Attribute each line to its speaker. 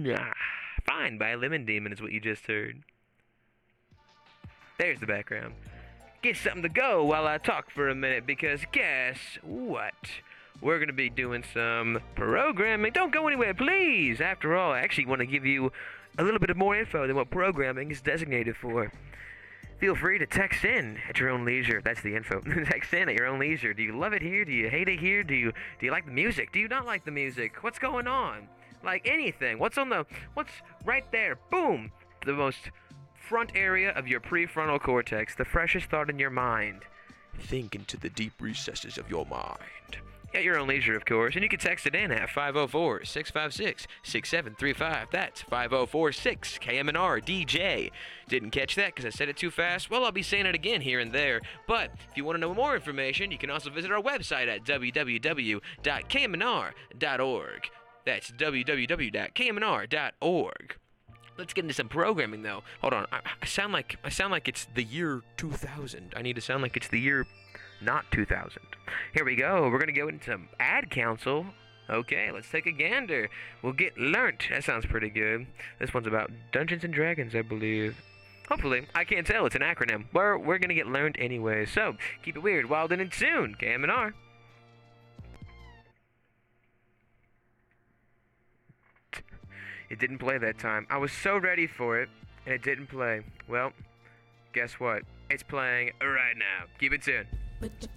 Speaker 1: Fine by Lemon Demon is what you just heard. There's the background. Get something to go while I talk for a minute, because guess what? We're going to be doing some programming. Don't go anywhere, please. After all, I actually want to give you a little bit of more info than what programming is designated for. Feel free to text in at your own leisure. That's the info. Text in at your own leisure. Do you love it here? Do you hate it here? Do you like the music? Do you not like the music? What's going on? Like anything. What's right there? Boom. The most front area of your prefrontal cortex. The freshest thought in your mind. Think into the deep recesses of your mind. At your own leisure, of course, and you can text it in at 504-656-6735. That's 5046-KMNR-DJ. Didn't catch that because I said it too fast? Well, I'll be saying it again here and there. But if you want to know more information, you can also visit our website at www.kmnr.org. That's www.kmnr.org. Let's get into some programming, though. Hold on, I sound like it's the year 2000. I need to sound like it's the year not 2000. Here we go. We're gonna go into Ad Council. Okay, let's take a gander. We'll get learnt. That sounds pretty good. This one's about Dungeons and Dragons, I believe. Hopefully, I can't tell. It's an acronym. We're gonna get learned anyway. So keep it weird, wild, and soon. KMNR. It didn't play that time. I was so ready for it, and it didn't play. Well, guess what? It's playing right now. Keep it tuned.
Speaker 2: Put your